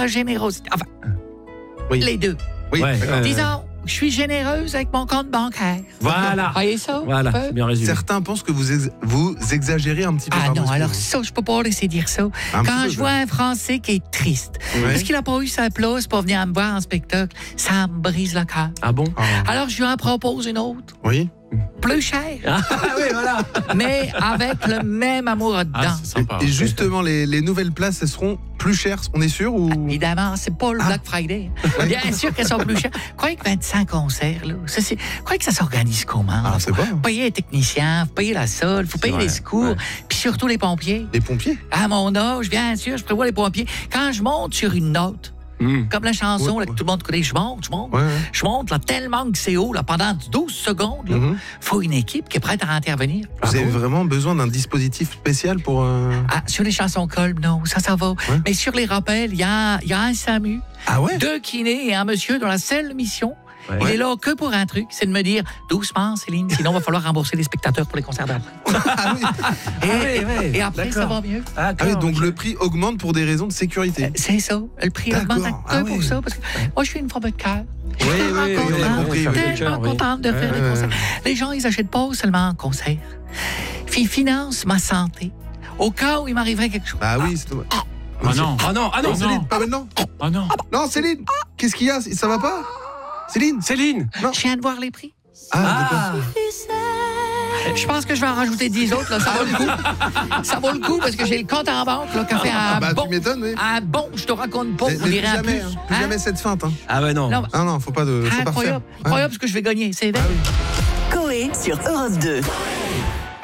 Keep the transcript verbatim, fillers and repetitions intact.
la générosité. Enfin, Oui. les deux. Oui, Ouais, d'accord. euh, Disons, je suis généreuse avec mon compte bancaire. Voilà. Voyez ça? Voilà, un peu? c'est bien résumé. Certains pensent que vous, ex- vous exagérez un petit peu. Ah pardon, non, alors excusez-moi. ça, je peux pas laisser dire ça. Un Quand petit peu, je vois un Français qui est triste, Ouais. parce qu'il a pas eu sa place pour venir me voir en spectacle, ça me brise le cœur. Ah bon? Ah, Alors, je lui en propose une autre, oui. plus chère, Ah oui, voilà. mais avec le même amour dedans. Ah, c'est sympa. Et justement, les, les nouvelles places, elles seront plus chères, on est sûr ou... Évidemment, c'est pas le Ah. Black Friday. Bien sûr qu'elles sont plus chères. Croyez que vingt-cinq concerts, là, ça, c'est... croyez que ça s'organise comment? Ah, là? c'est pas. Faut payer les techniciens, faut payer la sol, faut payer vrai, les secours, ouais. puis surtout les pompiers. Les pompiers. À mon âge, bien sûr, je prévois les pompiers. Quand je monte sur une note, Mmh. comme la chanson Ouais, là, que tout le monde connaît, je monte, je monte, Ouais, ouais. je monte là, tellement que c'est haut, là, pendant douze secondes, il Mhm. faut une équipe qui est prête à intervenir. Vous avez vraiment besoin d'un dispositif spécial pour... euh, Ah, sur les chansons colmes, non, ça, ça va. Mais sur les rappels, il y a, il y a un SAMU, Ah ouais? deux kinés et un monsieur dont la seule mission, Ouais. il est là que pour un truc, c'est de me dire doucement, Céline, sinon il va falloir rembourser les spectateurs pour les concerts d'après. Ah oui. Et, ouais, ouais, et après, ça d'accord. va mieux. Ah, Ah oui, donc le prix augmente pour des raisons de sécurité. C'est ça. Le prix D'accord. augmente un Ah peu ouais. pour ça, parce que moi, je suis une femme de cœur. Oui, oui, oui, on a oui, compris, oui, oui. oui. Tellement Oui. contente de faire Ouais, des ouais, concerts. ouais. Les gens, ils achètent pas seulement en concert. Ils financent ma santé. Au cas où il m'arriverait quelque chose. Bah oui, c'est tout. Ah non, ah non, ah non, Non, Céline, pas maintenant. ah non. Non, Céline, qu'est-ce qu'il y a? Ça va pas? Céline? Céline. Je viens de voir les prix. Ah, Ah. Je pense que je vais en rajouter dix autres. Là. Ça vaut le coup. Ça vaut le coup parce que j'ai le compte en banque là, qui a fait un bah bon. tu m'étonnes, oui. Un bon, je te raconte pas. Mais, Vous mais plus direz un jamais, plus. hein, plus Hein? jamais cette feinte. Hein. Ah ouais, non. Non, Ah non, faut pas de. Faut pas refaire. incroyable. Ouais. Incroyable ce que je vais gagner. C'est vrai. Coé sur Europe deux.